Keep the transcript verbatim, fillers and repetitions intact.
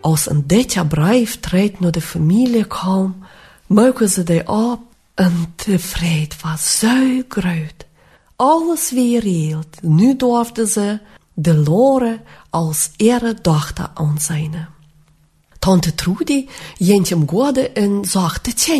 als een ditje brief treedt naar de familie kwam, maken ze die op en tevreden was zo groot. Alles weer hield. Nu durfde ze de Lore als ihre dochter aanzien. Tante Trudy ging hem goede en zag de